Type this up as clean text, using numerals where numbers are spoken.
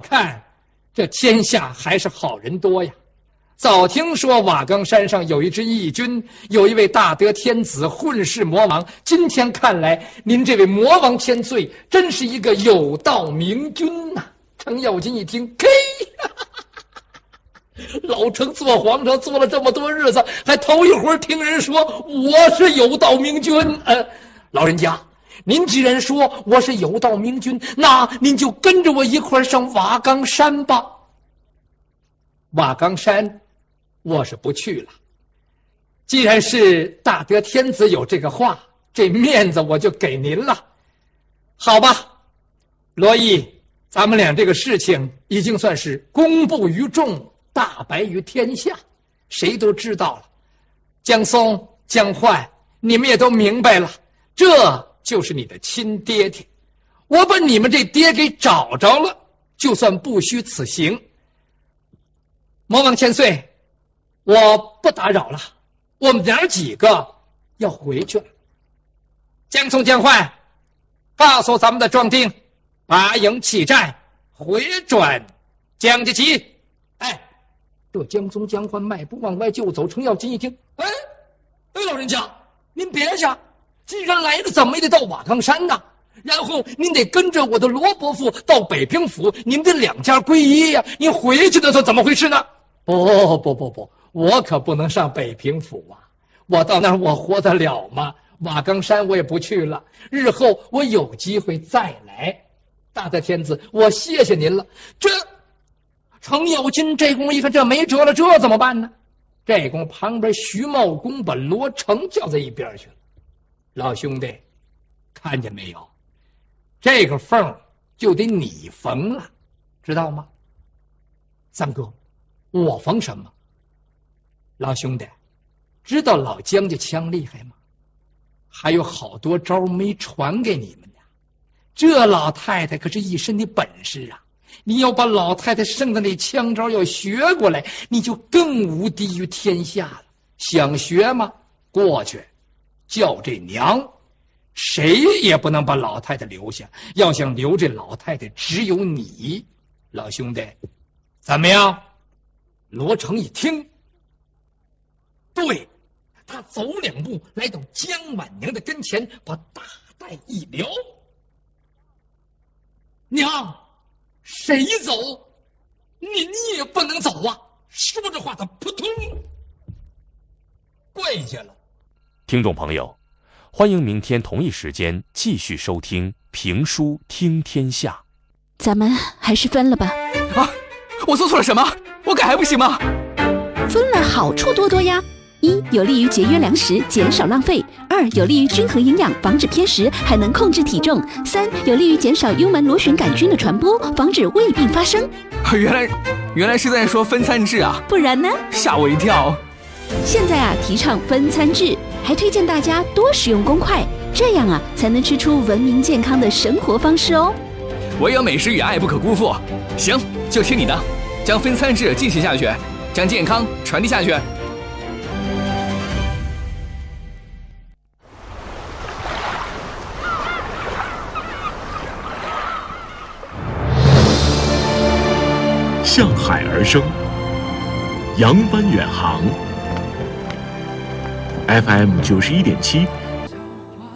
看，这天下还是好人多呀。早听说瓦岗山上有一支义军，有一位大德天子混世魔王。今天看来，您这位魔王千岁真是一个有道明君呐！程咬金一听，嘿，老程做皇上做了这么多日子，还头一回听人说我是有道明君。老人家，您既然说我是有道明君，那您就跟着我一块上瓦岗山吧。瓦岗山我是不去了，既然是大德天子有这个话，这面子我就给您了。好吧，罗毅，咱们俩这个事情已经算是公布于众，大白于天下，谁都知道了。江松、江焕，你们也都明白了，这就是你的亲爹爹。我把你们这爹给找着了，就算不虚此行。魔王千岁，我不打扰了，我们娘几个要回去了。江松、江焕，告诉咱们的壮丁，拔营弃寨，回转江家集。这江松、江焕迈步往外就走，程咬金一听，老人家，您别去，既然来了，怎么也得到瓦岗山呐。然后您得跟着我的罗伯父到北平府，您的两家归一呀。您回去的时候怎么回事呢？不，我可不能上北平府啊！我到那儿我活得了吗？瓦岗山我也不去了，日后我有机会再来。大德天子，我谢谢您了。这程咬金这功夫一看，这没辙了，这怎么办呢？这功夫旁边徐茂公把罗成叫在一边去了。老兄弟，看见没有？这个缝就得你缝了，知道吗？三哥，我缝什么？老兄弟，知道老姜家枪厉害吗？还有好多招没传给你们呢。这老太太可是一身的本事啊！你要把老太太剩的那枪招要学过来，你就更无敌于天下了。想学吗？过去叫这娘，谁也不能把老太太留下。要想留这老太太，只有你。老兄弟，怎么样？罗成一听，对，他走两步来到江婉娘的跟前，把大带一撩，娘，谁走？你也不能走啊！说这话他扑通跪下了。 听众朋友，欢迎明天同一时间继续收听评书听天下。 咱们还是分了吧。 啊，我做错了什么？我改还不行吗？ 分了好处多多呀。一，有利于节约粮食，减少浪费；二，有利于均衡营养，防止偏食，还能控制体重；三，有利于减少幽门螺旋杆菌的传播，防止胃病发生。 原来是在说分餐制啊！ 不然呢？ 吓我一跳。 现在啊，提倡分餐制，还推荐大家多使用公筷，这样啊，才能吃出文明健康的生活方式哦。 唯有美食与爱不可辜负。行，就听你的，将分餐制进行下去，将健康传递下去。 向海而生，扬帆远航。FM 91.7